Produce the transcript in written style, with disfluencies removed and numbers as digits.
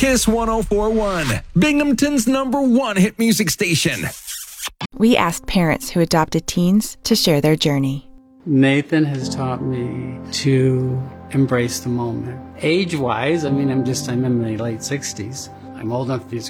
Kiss 104.1, Binghamton's #1 hit music station. We asked parents who adopted teens to share their journey. Nathan has taught me to embrace the moment. Age-wise, I'm in my late 60s. I'm old enough to be his